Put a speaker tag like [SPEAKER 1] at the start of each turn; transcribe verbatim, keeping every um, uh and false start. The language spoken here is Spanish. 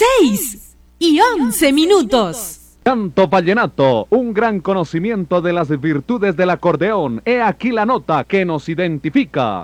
[SPEAKER 1] seis y once minutos.
[SPEAKER 2] Canto vallenato, un gran conocimiento de las virtudes del acordeón. He aquí la nota que nos identifica.